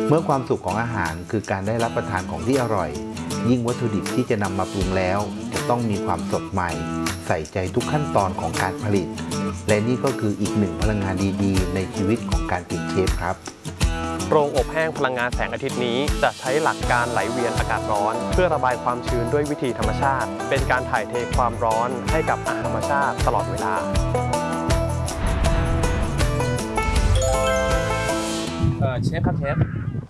เมื่อความสุขของอาหารคือการได้รับประทานของที่อร่อยยิ่งวัตถุดิบที่จะนำมาปรุงแล้วจะต้องมีความสดใหม่ใส่ใจทุกขั้นตอนของการผลิตและนี่ก็คืออีกหนึ่งพลังงานดีๆในชีวิตของการเป็นเชฟครับโรงอบแห้งพลังงานแสงอาทิตย์นี้จะใช้หลักการไหลเวียนอากาศร้อนเพื่อระบายความชื้นด้วยวิธีธรรมชาติเป็นการถ่ายเทความร้อนให้กับอาหารธรรมชาติตลอดเวลาเชฟครับเชฟ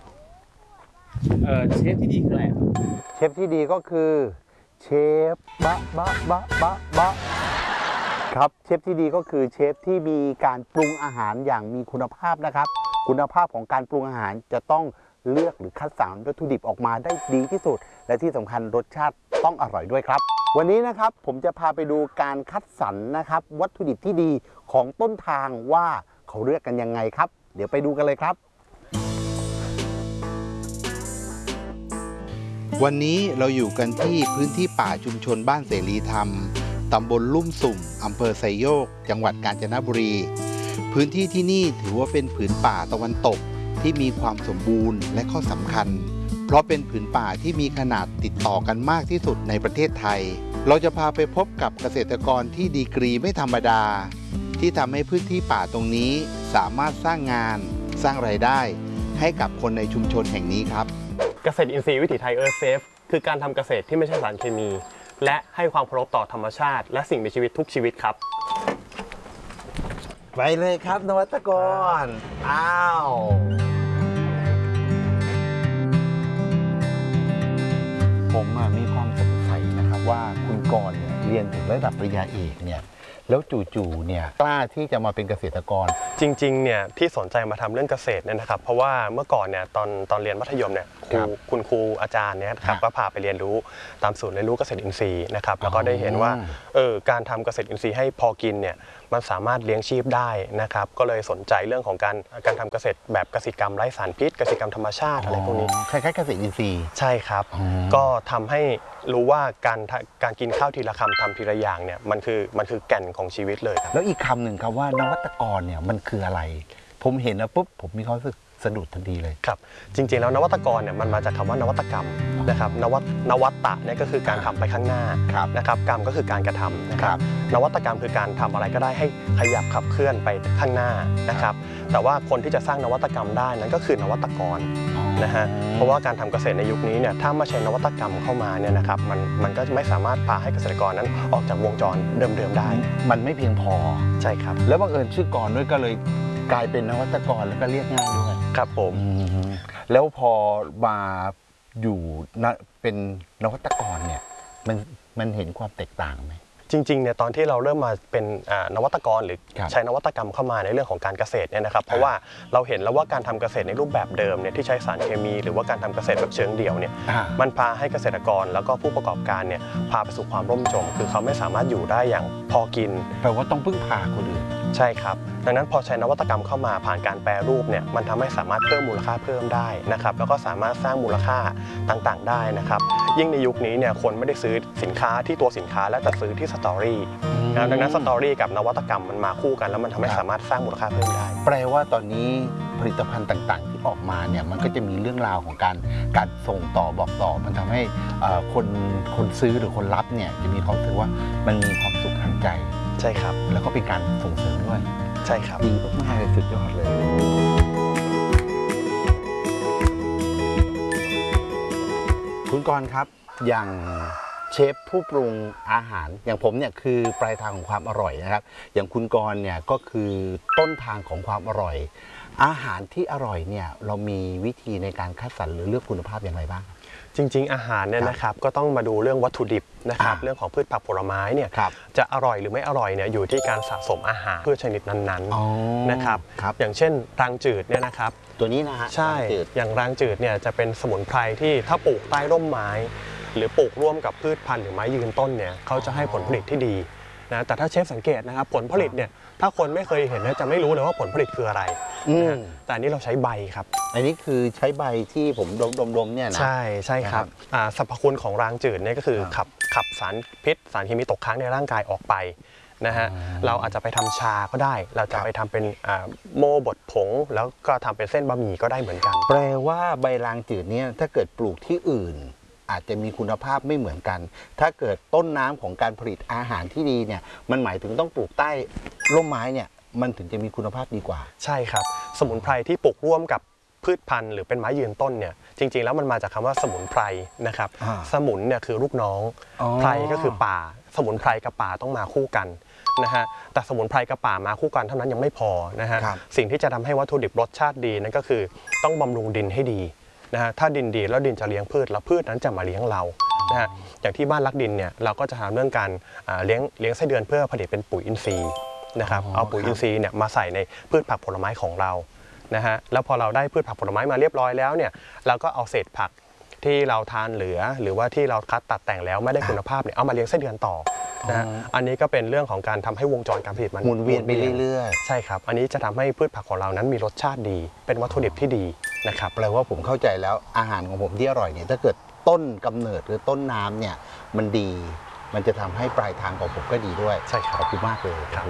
เชฟที่ดีคืออะไรเชฟที่ดีก็คือเชฟบะครับเชฟที่ดีก็คือเชฟที่มีการปรุงอาหารอย่างมีคุณภาพนะครับคุณภาพของการปรุงอาหารจะต้องเลือกหรือคัดสรรวัตถุดิบออกมาได้ดีที่สุดและที่สำคัญรสชาติต้องอร่อยด้วยครับวันนี้นะครับผมจะพาไปดูการคัดสรรนะครับวัตถุดิบที่ดีของต้นทางว่าเขาเลือกกันยังไงครับเดี๋ยวไปดูกันเลยครับวันนี้เราอยู่กันที่พื้นที่ป่าชุมชนบ้านเสรีธรรมตำบลลุ่มสุ่มอำเภอไซโยกจังหวัดกาญจนบุรีพื้นที่ที่นี่ถือว่าเป็นผืนป่าตะวันตกที่มีความสมบูรณ์และข้อสำคัญเพราะเป็นผืนป่าที่มีขนาดติดต่อกันมากที่สุดในประเทศไทยเราจะพาไปพบกับเกษตรกรที่ดีกรีไม่ธรรมดาที่ทำให้พื้นที่ป่าตรงนี้สามารถสร้างงานสร้างรายได้ให้กับคนในชุมชนแห่งนี้ครับเกษตรอินทรีย์วิถีไทยเซฟคือการทำเกษตรที่ไม่ใช่สารเคมีและให้ความเคารพต่อธรรมชาติและสิ่งมีชีวิตทุกชีวิตครับไปเลยครับนวัตกรผมมีความสงสัยนะครับว่าคุณกรณ์เนี่ยเรียนถึงระดับปริญญาเอกเนี่ยแล้วจู่ๆเนี่ยกล้าที่จะมาเป็นเกษตรกรจริงๆเนี่ยที่สนใจมาทำเรื่องเกษตรเนี่ยนะครับเพราะว่าเมื่อก่อนเนี่ยตอนเรียนมัธยมเนี่ยคุณครูอาจารย์เนี่ยครับก็พาไปเรียนรู้ตามศูนย์เรียนรู้เกษตรอินทรีย์นะครับแล้วก็ได้เห็นว่าการทำเกษตรอินทรีย์ให้พอกินเนี่ยมันสามารถเลี้ยงชีพได้นะครับก็เลยสนใจเรื่องของการทำเกษตรแบบเกษตรกรรมไร้สารพิษเกษตรกรรมธรรมชาติอะไรพวกนี้คล้ายๆเกษตรอินทรีย์ใช่ครับก็ทำให้รู้ว่าการกินข้าวทีละคำทำทีละอย่างเนี่ยมันคือแก่นของชีวิตเลยครับแล้วอีกคำหนึ่งครับว่านวัตกรเนี่ยมันคืออะไรผมเห็นแล้วปุ๊บผมมีความรู้สึกสะดุดทันทีเลยครับจริงๆแล้วนวัตกรเนี่ยมันมาจากคำว่านวัตกรรมนะครับนวัตตะเนี่ยก็คือการทำไปข้างหน้านะครับกรรมก็คือการกระทำนะครับนวัตกรรมคือการทำอะไรก็ได้ให้ขยับขับเคลื่อนไปข้างหน้านะครับแต่ว่าคนที่จะสร้างนวัตกรรมได้นั้นก็คือนวัตกรนะฮะเพราะว่าการทำเกษตรในยุคนี้เนี่ยถ้าไม่ใช้นวัตกรรมเข้ามาเนี่ยนะครับมันก็ไม่สามารถพาให้เกษตรกรนั้นออกจากวงจรเดิมๆได้มันไม่เพียงพอใช่ครับแล้วบังเอิญชื่อกรด้วยก็เลยกลายเป็นนวัตกรแล้วก็เรียกง่ายด้วยครับผมแล้วพอมาอยู่เป็นนวัตกรเนี่ยมันเห็นความแตกต่างไหมจริงๆเนี่ยตอนที่เราเริ่มมาเป็นนวัตกรหรือใช้นวัตกรรมเข้ามาในเรื่องของการเกษตรเนี่ยนะครับเพราะว่าเราเห็นแล้วว่าการทำเกษตรในรูปแบบเดิมเนี่ยที่ใช้สารเคมีหรือว่าการทำเกษตรแบบเชิงเดี่ยวเนี่ยมันพาให้เกษตรกรแล้วก็ผู้ประกอบการเนี่ยพาไปสู่ความร่มจมคือเขาไม่สามารถอยู่ได้อย่างพอกินแปลว่าต้องพึ่งพาคนอื่นใช่ครับดังนั้นพอใช้นวัตกรรมเข้ามาผ่านการแปรรูปเนี่ยมันทำให้สามารถเพิ่มมูลค่าเพิ่มได้นะครับแล้วก็สามารถสร้างมูลค่าต่างๆได้นะครับยิ่งในยุคนี้เนี่ยคนไม่ได้ซื้อสินค้าที่ตัวสินค้าและแต่ซื้อที่สตอรี่ดังนั้นสตอรี่กับนวัตกรรมมันมาคู่กันแล้วมันทำให้สามารถสร้างมูลค่าเพิ่มได้แปลว่าตอนนี้ผลิตภัณฑ์ต่างๆที่ออกมาเนี่ยมันก็จะมีเรื่องราวของการส่งต่อบอกต่อมันทำให้คนซื้อหรือคนรับเนี่ยจะมีความรู้สึกว่ามันมีความสุขทางใจใช่ครับแล้วก็เป็นการส่งเสริมด้วยใช่ครับดีมากๆเลยสุดยอดเลยคุณกรณ์ครับอย่างเชฟผู้ปรุงอาหารอย่างผมเนี่ยคือปลายทางของความอร่อยนะครับอย่างคุณกรณ์เนี่ยก็คือต้นทางของความอร่อยอาหารที่อร่อยเนี่ยเรามีวิธีในการคัดสรรหรือเลือกคุณภาพอย่างไรบ้างจริงๆอาหารเนี่ยนะครับก็ต้องมาดูเรื่องวัตถุดิบนะครับเรื่องของพืชผักผลไม้เนี่ยจะอร่อยหรือไม่อร่อยเนี่ยอยู่ที่การสะสมอาหารพืชชนิดนั้นๆนะครับอย่างเช่นรางจืดเนี่ยนะครับตัวนี้นะฮะใช่อย่างรางจืดเนี่ยจะเป็นสมุนไพรที่ถ้าปลูกใต้ร่มไม้หรือปลูกร่วมกับพืชพันธุ์หรือไม้ยืนต้นเนี่ยเขาจะให้ผลผลิตที่ดีนะแต่ถ้าเชฟสังเกตนะครับผลผลิตเนี่ยถ้าคนไม่เคยเห็นจะไม่รู้เลยว่าผลผลิตคืออะไรแต่อันนี้เราใช้ใบครับอันนี้คือใช้ใบที่ผมดมเนี่ยนะใช่ครับสรรพคุณของรางจืดเนี่ยก็คือขับสารพิษสารเคมีตกค้างในร่างกายออกไปนะฮะเราอาจจะไปทำชาก็ได้เราจะไปทำเป็นโม่บดผงแล้วก็ทำเป็นเส้นบะหมี่ก็ได้เหมือนกันแปลว่าใบลางจืดเนี่ยถ้าเกิดปลูกที่อื่นอาจจะมีคุณภาพไม่เหมือนกัน ถ้าเกิดต้นน้ำของการผลิตอาหารที่ดีเนี่ยมันหมายถึงต้องปลูกใต้ร่มไม้เนี่ยมันถึงจะมีคุณภาพดีกว่าใช่ครับสมุนไพรที่ปลูกร่วมกับพืชพันธุ์หรือเป็นไม้ยืนต้นเนี่ยจริงๆแล้วมันมาจากคำว่าสมุนไพรนะครับสมุนเนี่ยคือลูกน้องไพรก็คือป่าสมุนไพรกับป่าต้องมาคู่กันนะฮะแต่สมุนไพรกับป่ามาคู่กันเท่านั้นยังไม่พอนะฮะสิ่งที่จะทำให้วัตถุดิบรสชาติดีนั่นก็คือต้องบำรุงดินให้ดีนะฮะถ้าดินดีแล้วดินจะเลี้ยงพืชแล้วพืชนั้นจะมาเลี้ยงเรานะฮะอย่างที่บ้านรักดินเนี่ยเราก็จะทำเรื่องการเลี้ยงไส้เดือนเพื่อผลิตเป็นปุ๋ยอินทรีย์นะครับเอาปุ๋ยอินทรีย์เนี่ยมาใส่ในพืชผักผลไม้ของเรานะฮะแล้วพอเราได้พืชผักผลไม้มาเรียบร้อยแล้วเนี่ยเราก็เอาเศษผักที่เราทานเหลือหรือว่าที่เราคัดตัดแต่งแล้วไม่ได้คุณภาพเนี่ยเอามาเลี้ยงไส้เดือนต่อนะฮะอันนี้ก็เป็นเรื่องของการทำให้วงจรการผลิตมันหมุนเวียนไปเรื่อยๆใช่ครับอันนี้จะทำให้พืชผักของเรานั้นมีรสชาติดีเป็นวัตถุดิบที่ดีนะครับแปลว่าผมเข้าใจแล้วอาหารของผมที่อร่อยเนี่ยถ้าเกิดต้นกำเนิดหรือต้นน้ำเนี่ยมันดีมันจะทำให้ปลายทางของผมก็ดีด้วยใช่ครับขอบคุณมากเลยครับ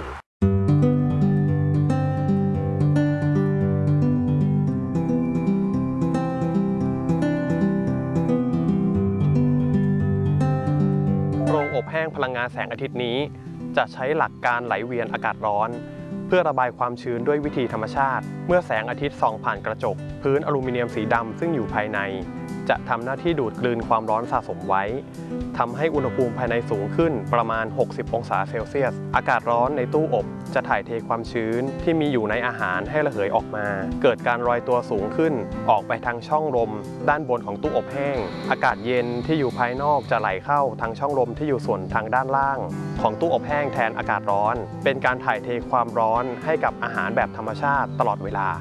โรงอบแห้งพลังงานแสงอาทิตย์นี้จะใช้หลักการไหลเวียนอากาศร้อนเพื่อระบายความชื้นด้วยวิธีธรรมชาติเมื่อแสงอาทิตย์ส่องผ่านกระจกพื้นอลูมิเนียมสีดำซึ่งอยู่ภายในจะทำหน้าที่ดูดกลืนความร้อนสะสมไว้ทำให้อุณหภูมิภายในสูงขึ้นประมาณ60องศาเซลเซียสอากาศร้อนในตู้อบจะถ่ายเทความชื้นที่มีอยู่ในอาหารให้ระเหยออกมาเกิดการลอยตัวสูงขึ้นออกไปทางช่องลมด้านบนของตู้อบแห้งอากาศเย็นที่อยู่ภายนอกจะไหลเข้าทางช่องลมที่อยู่ส่วนทางด้านล่างของตู้อบแห้งแทนอากาศร้อนเป็นการถ่ายเทความร้อนให้กับอาหารแบบธรรมชาติตลอดเวลา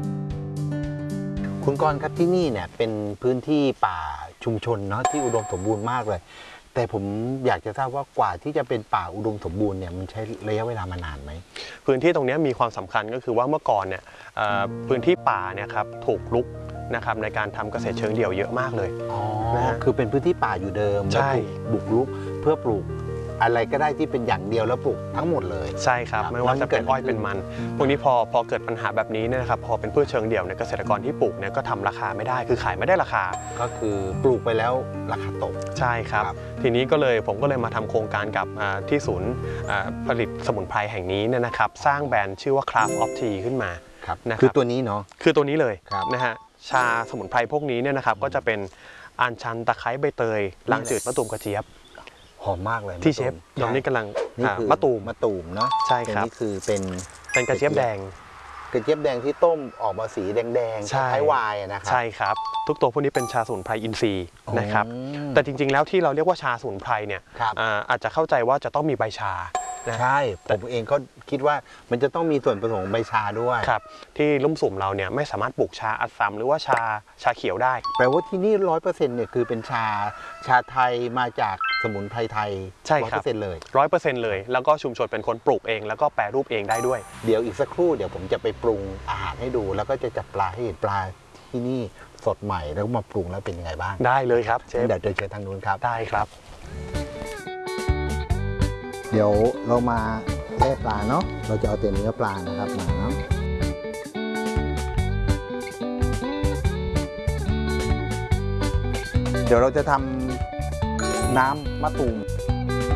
คุณกรณ์ครับที่นี่เนี่ยเป็นพื้นที่ป่าชุมชนเนาะที่อุดมสมบูรณ์มากเลยแต่ผมอยากจะทราบว่ากว่าที่จะเป็นป่าอุดมสมบูรณ์เนี่ยมันใช้ระยะเวลามานานไหมพื้นที่ตรงนี้มีความสำคัญก็คือว่าเมื่อก่อนเนี่ยพื้นที่ป่าเนี่ยครับถูกรุกนะครับในการทำเกษตรเชิงเดี่ยวเยอะมากเลยคือเป็นพื้นที่ป่าอยู่เดิมแล้วบุกรุกเพื่อปลูกอะไรก็ได้ที่เป็นอย่างเดียวแล้วปลูกทั้งหมดเลยใช่ครับไม่ว่าจะเป็นอ้อยเป็นมันพวกนี้พอเกิดปัญหาแบบนี้เนี่ยนะครับพอเป็นพืชเชิงเดี่ยวเนี่ยเกษตรกรที่ปลูกเนี่ยก็ทำราคาไม่ได้คือขายไม่ได้ราคาก็คือปลูกไปแล้วราคาตกใช่ครับทีนี้ผมก็เลยมาทำโครงการกับที่ศูนย์ผลิตสมุนไพรแห่งนี้เนี่ยนะครับสร้างแบรนด์ชื่อว่า Craft of Tea ขึ้นมาคือตัวนี้เนาะคือตัวนี้เลยนะฮะชาสมุนไพรพวกนี้เนี่ยนะครับก็จะเป็นอัญชันตะไคร้ใบเตยลางจืดมะตูมกระเจี๊ยบหอมมากเลยที่เชฟตอนนี้กำลังมะตูมเนาะใช่ครับนี่คือเป็นกระเจี๊ยบแดงที่ต้มออกมาสีแดงๆคล้ายไวน์นะครับใช่ครับทุกตัวพวกนี้เป็นชาสมุนไพรอินทรีย์นะครับแต่จริงๆแล้วที่เราเรียกว่าชาสมุนไพรเนี่ยอาจจะเข้าใจว่าจะต้องมีใบชาใช่ผมเองก็คิดว่ามันจะต้องมีส่วนผสมของใบชาด้วยครับที่ลุ่มสุ่มเราเนี่ยไม่สามารถปลูกชาอัสสัมหรือว่าชาเขียวได้แปลว่าที่นี่ 100% เนี่ยคือเป็นชาไทยมาจากสมุนไพรไทย 100% เลย 100% เลยแล้วก็ชุมชนเป็นคนปลูกเองแล้วก็แปรรูปเองได้ด้วยเดี๋ยวอีกสักครู่เดี๋ยวผมจะไปปรุงอาหารให้ดูแล้วก็จะจับปลาให้เห็นปลาที่นี่สดใหม่แล้วมาปรุงแล้วเป็นยังไงบ้างได้เลยครับเชฟเดี๋ยวเชิญทางนู้นครับได้ครับเดี๋ยวเรามาแล่ปลาเนาะเราจะเอาแต่เนื้อปลานะครับมาเนาะเดี๋ยวเราจะทำน้ำมะตูม